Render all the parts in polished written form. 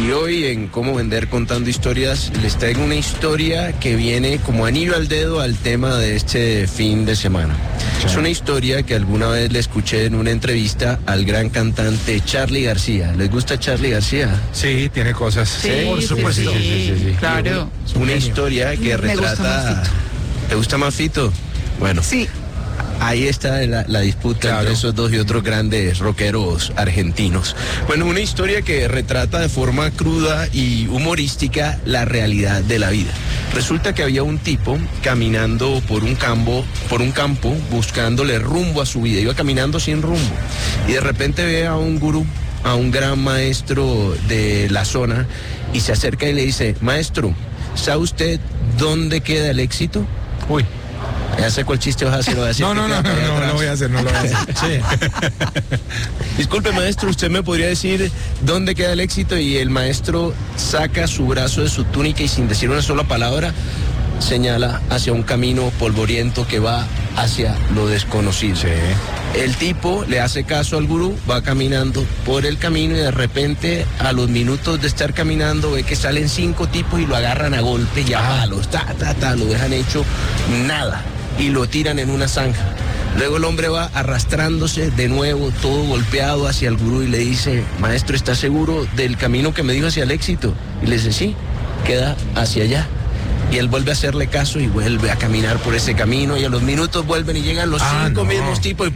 Y hoy en Cómo Vender Contando Historias les traigo una historia que viene como anillo al dedo al tema de este fin de semana. Sí. Es una historia que alguna vez le escuché en una entrevista al gran cantante Charly García. ¿Les gusta Charly García? Sí, tiene cosas. Sí, por supuesto. Sí. Claro. Una historia que retrata... ¿Te gusta más Fito? Bueno. Sí. Ahí está la disputa entre esos dos y otros grandes rockeros argentinos. Bueno, una historia que retrata de forma cruda y humorística la realidad de la vida. Resulta que había un tipo caminando por un campo buscándole rumbo a su vida. Iba caminando sin rumbo y de repente ve a un gurú, a un gran maestro de la zona, y se acerca y le dice: maestro, ¿sabe usted dónde queda el éxito? Uy. Ya sé cuál chiste vas a hacer. No lo voy a hacer. Sí. Disculpe, maestro, ¿usted me podría decir dónde queda el éxito? Y el maestro saca su brazo de su túnica y sin decir una sola palabra señala hacia un camino polvoriento que va hacia lo desconocido. Sí. El tipo le hace caso al gurú, va caminando por el camino y de repente a los minutos de estar caminando ve que salen 5 tipos y lo agarran a golpe y a palos, lo dejan hecho nada y lo tiran en una zanja. Luego el hombre va arrastrándose de nuevo, todo golpeado, hacia el gurú y le dice: maestro, ¿está seguro del camino que me dijo hacia el éxito? Y le dice: sí, queda hacia allá. Y él vuelve a hacerle caso y vuelve a caminar por ese camino, y a los minutos vuelven y llegan los 5 mismos tipos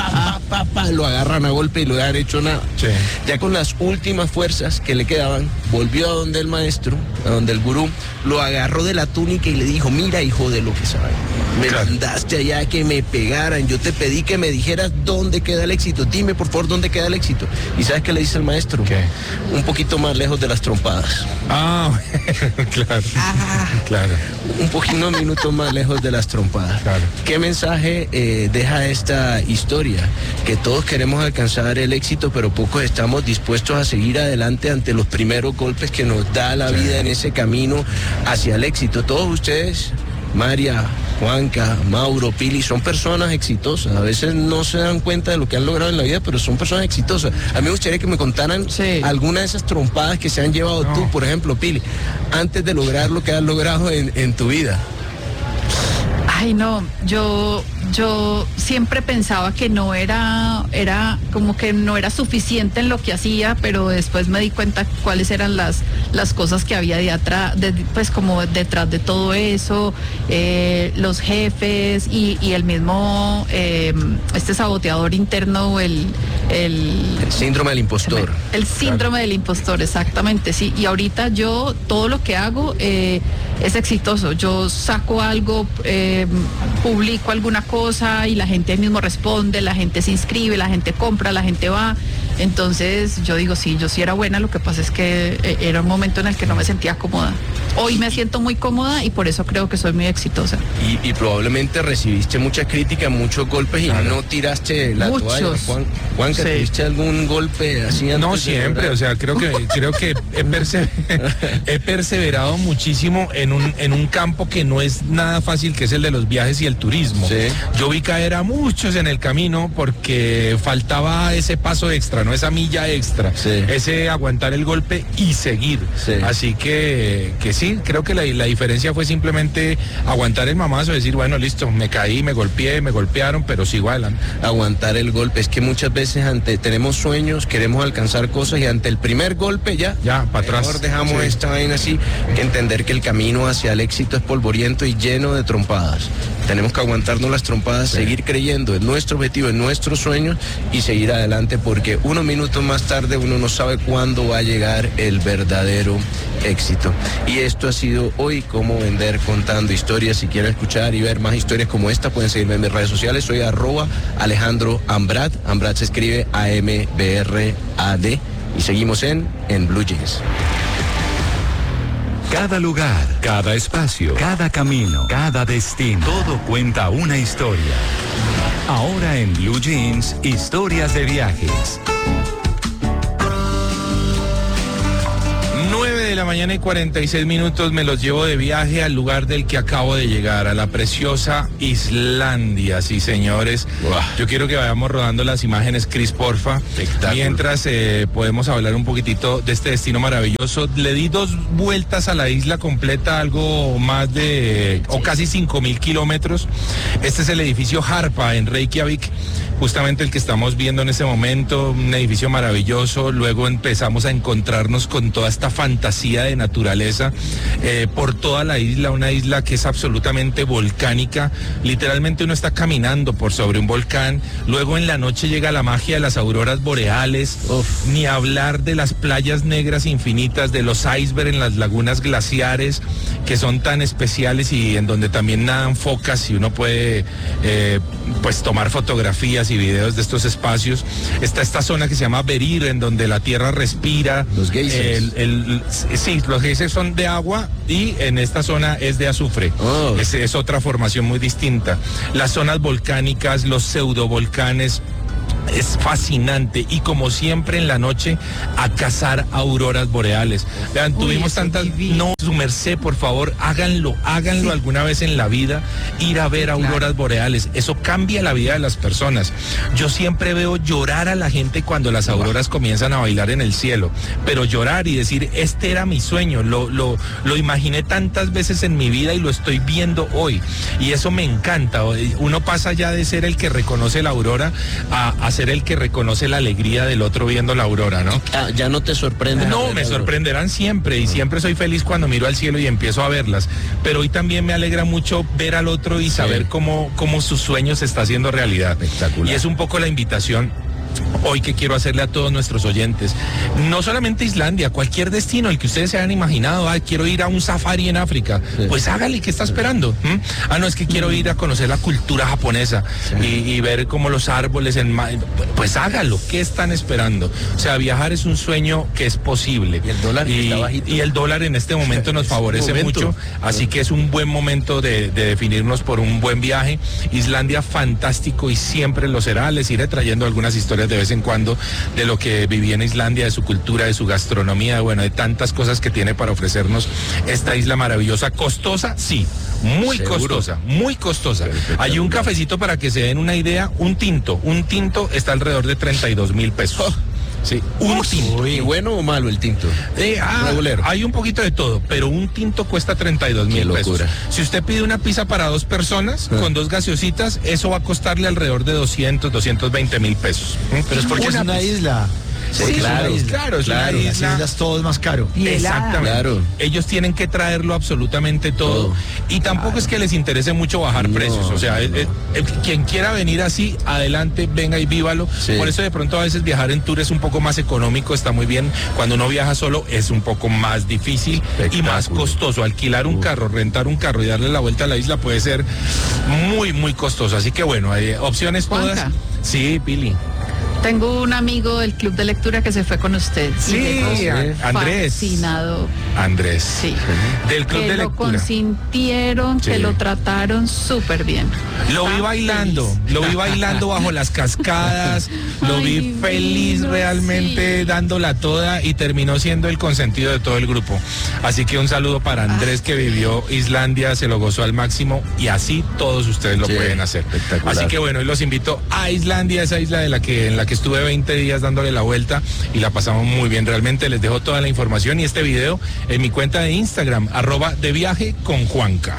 y lo agarran a golpe y lo dejan hecho nada. Sí. Ya con las últimas fuerzas que le quedaban, volvió a donde el maestro, a donde el gurú, lo agarró de la túnica y le dijo: mira, hijo de lo que sabe, me mandaste allá a que me pegaran, yo te pedí que me dijeras dónde queda el éxito, dime por favor dónde queda el éxito. ¿Y sabes qué le dice el maestro? ¿Qué? Un poquito más lejos de las trompadas. Claro. Claro. Un poquito, unos minutos más lejos de las trompadas. Claro. ¿Qué mensaje deja esta historia? Que todos queremos alcanzar el éxito, pero pocos estamos dispuestos a seguir adelante ante los primeros golpes que nos da la vida en ese camino hacia el éxito. Todos ustedes, María, Juanca, Mauro, Pili, son personas exitosas. A veces no se dan cuenta de lo que han logrado en la vida, pero son personas exitosas. A mí me gustaría que me contaran alguna de esas trompadas que se han llevado tú, por ejemplo, Pili, antes de lograr lo que has logrado en tu vida. Ay, no, yo siempre pensaba que no era como que no era suficiente en lo que hacía, pero después me di cuenta cuáles eran las cosas que había pues como detrás de todo eso, los jefes y el mismo este saboteador interno, el síndrome del impostor. El síndrome del impostor, exactamente, sí. Y ahorita yo todo lo que hago es exitoso. Yo saco algo, publico alguna cosa y la gente mismo responde, la gente se inscribe, la gente compra, la gente va. Entonces yo digo, sí, yo sí era buena, lo que pasa es que era un momento en el que no me sentía cómoda. Hoy me siento muy cómoda y por eso creo que soy muy exitosa. Y probablemente recibiste muchas críticas, muchos golpes y no tiraste la toalla. Juanca, ¿tuviste algún golpe así antes? No siempre, o sea, creo que he perseverado muchísimo en un campo que no es nada fácil, que es el de los viajes y el turismo. Sí. Yo vi caer a muchos en el camino porque faltaba ese paso extra, ¿no? Esa milla extra, ese aguantar el golpe y seguir. Sí. Así que sí, creo que la diferencia fue simplemente aguantar el mamazo, decir, bueno, listo, me caí, me golpeé, me golpearon, pero sigo adelante. Aguantar el golpe, es que muchas veces tenemos sueños, queremos alcanzar cosas y ante el primer golpe ya para atrás. Mejor dejamos esta vaina así, que entender que el camino hacia el éxito es polvoriento y lleno de trompadas. Tenemos que aguantarnos las trompadas, seguir creyendo en nuestro objetivo, en nuestros sueños y seguir adelante, porque unos minutos más tarde uno no sabe cuándo va a llegar el verdadero éxito. Y esto ha sido hoy Cómo Vender Contando Historias. Si quieren escuchar y ver más historias como esta, pueden seguirme en mis redes sociales. Soy @Alejandro Ambrad. Ambrad se escribe AMBRAD. Y seguimos en Blue Jeans. Cada lugar, cada espacio, cada camino, cada destino, todo cuenta una historia. Ahora en Blue Jeans, historias de viajes. mañana y 46 minutos me los llevo de viaje al lugar del que acabo de llegar, a la preciosa Islandia, sí señores. Wow. Yo quiero que vayamos rodando las imágenes, Cris, porfa. Espectáculo. Mientras podemos hablar un poquitito de este destino maravilloso. Le di 2 vueltas a la isla completa, algo más de, o casi 5.000 kilómetros. Este es el edificio Harpa en Reykjavik, justamente el que estamos viendo en este momento, un edificio maravilloso. Luego empezamos a encontrarnos con toda esta fantasía de naturaleza por toda la isla, una isla que es absolutamente volcánica. Literalmente uno está caminando por sobre un volcán. Luego en la noche llega la magia de las auroras boreales. Uf. Ni hablar de las playas negras infinitas, de los icebergs en las lagunas glaciares, que son tan especiales y en donde también nadan focas y uno puede pues tomar fotografías y videos de estos espacios. Está esta zona que se llama Verir, en donde la tierra respira. Los geysers. Sí, los geysers son de agua y en esta zona es de azufre. Oh. Es otra formación muy distinta. Las zonas volcánicas, los pseudovolcanes. Es fascinante y como siempre en la noche a cazar auroras boreales. Vean, tuvimos tantas... No, su merced, por favor, háganlo sí. Alguna vez en la vida, ir a ver auroras boreales. Eso cambia la vida de las personas. Yo siempre veo llorar a la gente cuando las auroras comienzan a bailar en el cielo, pero llorar y decir, este era mi sueño, lo imaginé tantas veces en mi vida y lo estoy viendo hoy. Y eso me encanta. Uno pasa ya de ser el que reconoce la aurora a ser el que reconoce la alegría del otro viendo la aurora, ¿no? Ya no te sorprende. No, me sorprenderán siempre y siempre soy feliz cuando miro al cielo y empiezo a verlas, pero hoy también me alegra mucho ver al otro y saber cómo su sueño se está haciendo realidad. Espectacular. Y es un poco la invitación hoy que quiero hacerle a todos nuestros oyentes, no solamente Islandia, cualquier destino, el que ustedes se hayan imaginado, quiero ir a un safari en África, pues hágale, ¿qué está esperando? No, es que quiero ir a conocer la cultura japonesa y ver como los árboles pues hágalo, ¿qué están esperando? O sea, viajar es un sueño que es posible. Y el dólar está bajito. Y el dólar en este momento nos favorece mucho, así que es un buen momento de definirnos por un buen viaje. Islandia fantástico y siempre lo será. Les iré trayendo algunas historias de vez en cuando de lo que viví en Islandia, de su cultura, de su gastronomía, bueno, de tantas cosas que tiene para ofrecernos esta isla maravillosa. Costosa, sí, muy costosa. Perfecto. Hay un cafecito para que se den una idea, un tinto está alrededor de 32,000 pesos. Sí, un tinto. ¿Y bueno o malo el tinto? Hay un poquito de todo, pero un tinto cuesta 32,000 pesos. Si usted pide una pizza para 2 personas con 2 gaseositas, eso va a costarle alrededor de 220,000 pesos. Pero es porque es una isla. Sí, claro, es una isla. Las islas todo es más caro. Exactamente. Claro. Ellos tienen que traerlo absolutamente todo. Y tampoco es que les interese mucho bajar precios. O sea, quien quiera venir así, adelante, venga y vívalo. Sí. Por eso de pronto a veces viajar en tour es un poco más económico, está muy bien. Cuando uno viaja solo es un poco más difícil y más costoso. Alquilar un carro, rentar un carro y darle la vuelta a la isla puede ser muy, muy costoso. Así que bueno, hay opciones todas. Juanca. Sí, Pili. Tengo un amigo del club de lectura que se fue con usted. Sí, Andrés. Fascinado. Andrés. Sí. Del club de lectura. Lo consintieron, que lo trataron súper bien. Lo vi bailando bajo las cascadas, lo vi feliz realmente dándola toda y terminó siendo el consentido de todo el grupo. Así que un saludo para Andrés que vivió Islandia, se lo gozó al máximo y así todos ustedes lo pueden hacer. Así que bueno, hoy los invito a Islandia, esa isla en la que estuve 20 días dándole la vuelta y la pasamos muy bien realmente. Les dejo toda la información y este video en mi cuenta de Instagram, @deviajeconjuanca.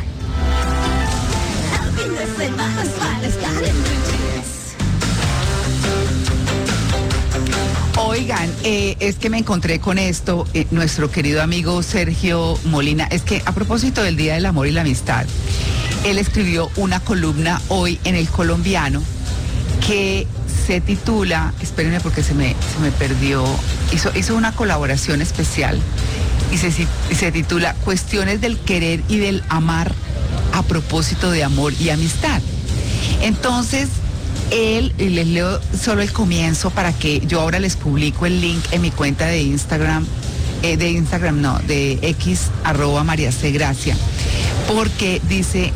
Oigan, es que me encontré con esto, nuestro querido amigo Sergio Molina, es que a propósito del Día del Amor y la Amistad, él escribió una columna hoy en El Colombiano que se titula, espérenme porque se me perdió, hizo una colaboración especial y se titula Cuestiones del querer y del amar a propósito de amor y amistad. Entonces, y les leo solo el comienzo para que yo ahora les publico el link en mi cuenta de Instagram, de X, @MariaCGracia, porque dice,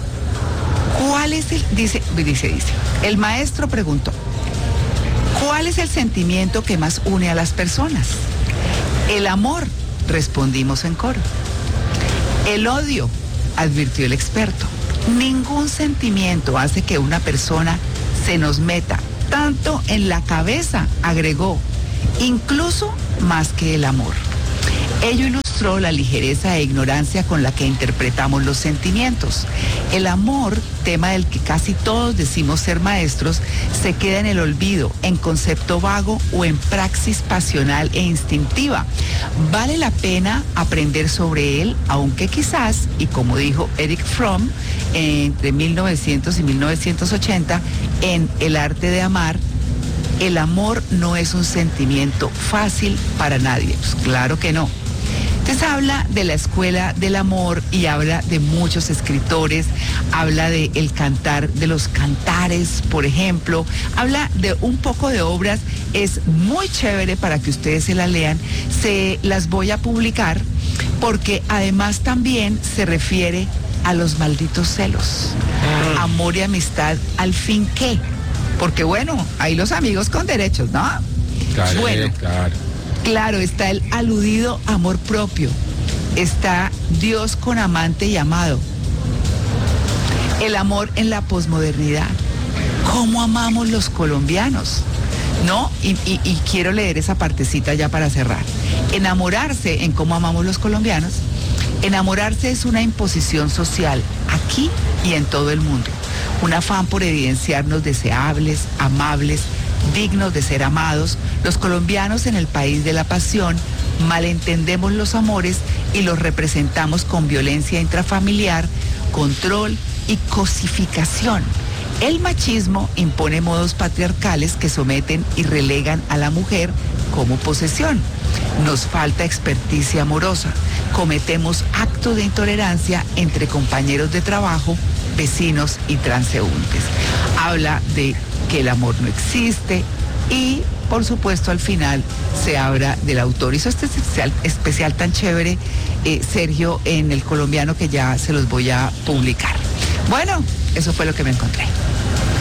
el maestro preguntó, ¿cuál es el sentimiento que más une a las personas? ¿El amor respondimos en coro. El odio, advirtió el experto. Ningún sentimiento hace que una persona se nos meta tanto en la cabeza, agregó, incluso más que el amor. Ello ilustró la ligereza e ignorancia con la que interpretamos los sentimientos. El amor, tema del que casi todos decimos ser maestros, se queda en el olvido, en concepto vago o en praxis pasional e instintiva. Vale la pena aprender sobre él, aunque quizás, y como dijo Erich Fromm, entre 1900 y 1980, en El arte de amar, el amor no es un sentimiento fácil para nadie. Pues claro que no. Entonces habla de la escuela del amor y habla de muchos escritores, habla de el cantar, de los cantares, por ejemplo, habla de un poco de obras, es muy chévere para que ustedes se la lean, se las voy a publicar porque además también se refiere a los malditos celos, amor y amistad, al fin qué, porque bueno, hay los amigos con derechos, ¿no? Claro, bueno, claro. Claro, está el aludido amor propio, está Dios con amante y amado, el amor en la posmodernidad, cómo amamos los colombianos, ¿no? Y quiero leer esa partecita ya para cerrar. Enamorarse en cómo amamos los colombianos, enamorarse es una imposición social aquí y en todo el mundo, un afán por evidenciarnos deseables, amables, dignos de ser amados. Los colombianos en el país de la pasión malentendemos los amores y los representamos con violencia intrafamiliar, control y cosificación. El machismo impone modos patriarcales que someten y relegan a la mujer como posesión. Nos falta experticia amorosa. Cometemos actos de intolerancia entre compañeros de trabajo, vecinos y transeúntes. Habla de que el amor no existe y, por supuesto, al final se habla del autor. Hizo este especial tan chévere, Sergio, en El Colombiano, que ya se los voy a publicar. Bueno, eso fue lo que me encontré.